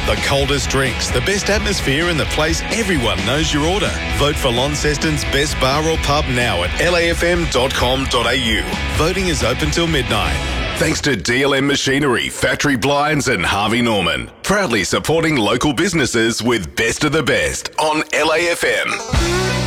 The coldest drinks, the best atmosphere and the place everyone knows your order. Vote for Launceston's best bar or pub now at lafm.com.au. Voting is open till midnight. Thanks to DLM Machinery, Factory Blinds and Harvey Norman. Proudly supporting local businesses with Best of the Best on LAFM.